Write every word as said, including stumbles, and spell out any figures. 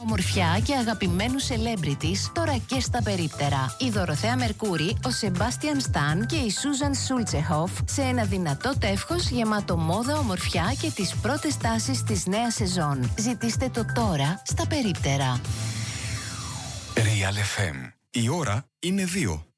Ομορφιά και αγαπημένους celebrities τώρα και στα περίπτερα. Η Δωροθέα Μερκούρη, ο Σεμπάστιαν Σταν και η Σούζαν Σούλτσεχοφ σε ένα δυνατό τεύχος γεμάτο μόδα, ομορφιά και τις πρώτες τάσεις της νέας σεζόν. Ζητήστε το τώρα στα περίπτερα. Real εφ εμ. Η ώρα είναι δύο.